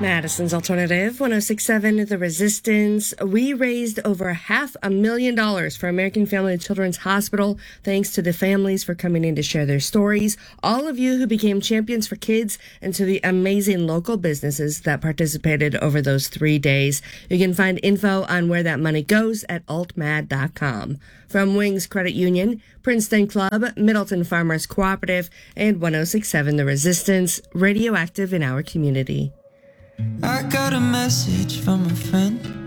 Madison's Alternative, 1067 The Resistance. We raised over $500,000 for American Family and Children's Hospital. Thanks to the families for coming in to share their stories, all of you who became champions for kids, and to the amazing local businesses that participated over those 3 days. You can find info on where that money goes at altmad.com. From Wings Credit Union, Princeton Club, Middleton Farmers Cooperative, and 1067 The Resistance, radioactive in our community. I got a message from a friend.